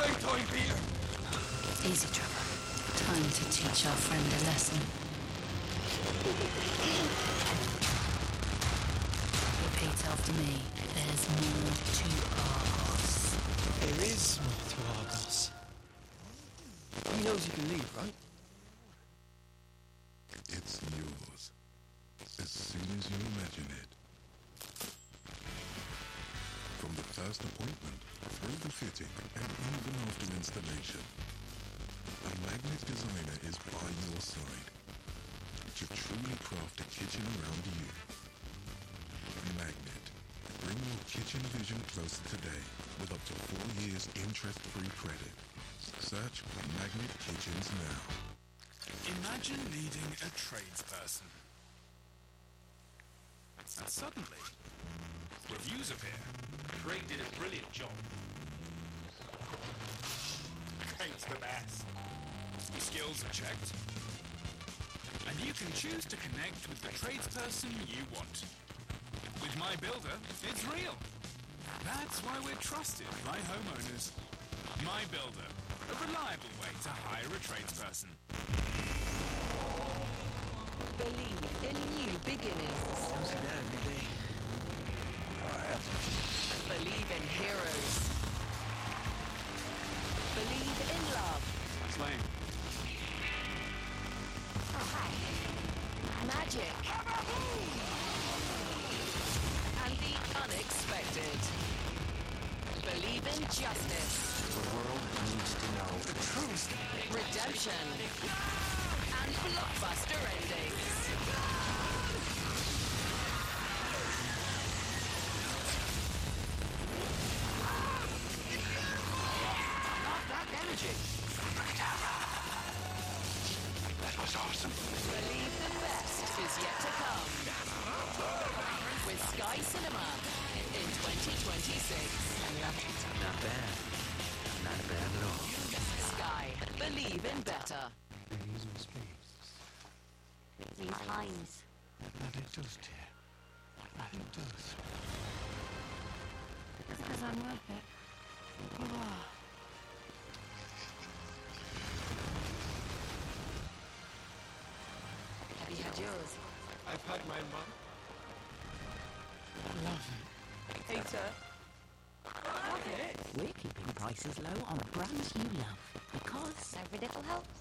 playtime, Peter! Easy, Trevor. Time to teach our friend a lesson. Repeat after me. There's more to Argos. There is more to Argos. He knows you can leave, right? It's yours. As soon as you imagine it. From the first appointment, through the fitting, and even after installation, a Magnet designer is by your side to truly craft a kitchen around you. Magnet. Bring your kitchen vision closer today with up to 4 years interest-free credit. Search Magnet Kitchens now. Imagine needing a tradesperson. And suddenly, reviews appear. Craig did a brilliant job. Craig's the best. Your skills are checked. And you can choose to connect with the tradesperson you want. With My Builder, it's real. That's why we're trusted by homeowners. My Builder, a reliable way to hire a tradesperson. Believe in new beginnings. Believe in heroes. Believe in love. Slaying. Magic. And the unexpected. Believe in justice. The world needs to know the truth. Redemption. And blockbuster endings. Not that energy. That was awesome. Believe the best is yet to come. With Sky Cinema in 2026. Not bad. Not bad at all. Sky. Believe in better. Ladies in space. These Heinz. That it does, dear. That it does. It's because I'm worth it. You are. Have you had yours? I've had my mum. Love it. Peter? We're keeping prices low on brands you love because Every little helps.